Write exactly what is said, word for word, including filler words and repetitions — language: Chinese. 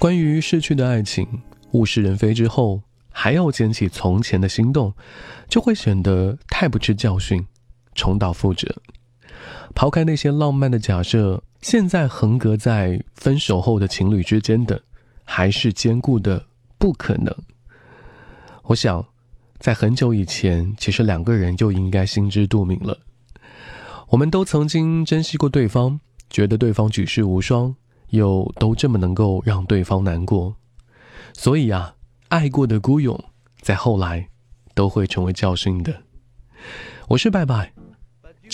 关于逝去的爱情，物是人非之后，还要捡起从前的心动，就会显得太不知教训，重蹈覆辙。抛开那些浪漫的假设，现在横隔在分手后的情侣之间的，还是坚固的不可能。我想在很久以前，其实两个人就应该心知肚明了。我们都曾经珍惜过对方，觉得对方举世无双，又都这么能够让对方难过。所以啊，爱过的孤勇，在后来都会成为教训的。我是拜拜，